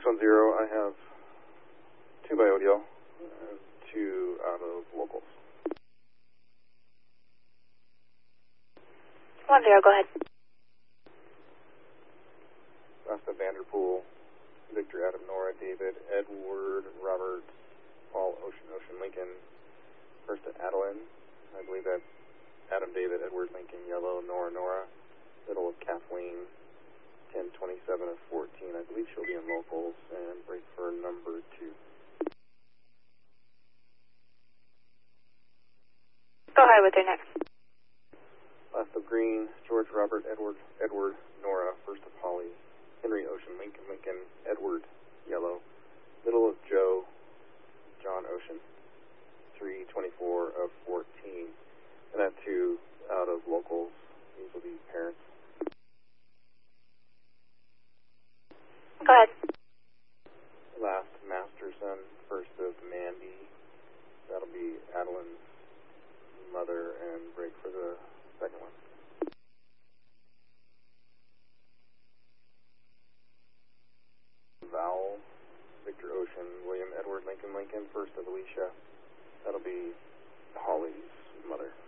610, I have 2 by ODL, 2 out of locals. 10, go ahead. Vesta Vanderpool, Victor, Adam, Nora, David, Edward, Robert, Paul, Ocean, Lincoln. First to Adeline, I believe that's Adam, David, Edward, Lincoln, yellow, Nora. Middle of Kathleen, 1027 of 14. I believe she'll be in locals, and break for number 2. Go ahead with your next. Last of Green, George, Robert, Edward, Nora. First of Holly, Henry, Ocean, Lincoln, Edward, yellow. Middle of Joe, John, Ocean, 324 of 14. And that 2 out of locals. These will be parents. Go ahead. Last Masterson, first of Mandy. That'll be Adeline's mother, and break for the second one. Vowel, Victor, Ocean, William, Edward, Lincoln, first of Alicia. That'll be Holly's mother.